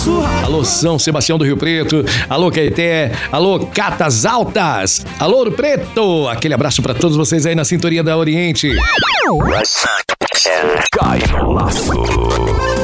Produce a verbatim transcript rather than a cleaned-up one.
laço. Alô, São Sebastião do Rio Preto. Alô, Caeté. Alô, Catas Altas. Alô, Ouro Preto. Aquele abraço pra todos vocês aí na sintonia da Oriente. Cai no laço.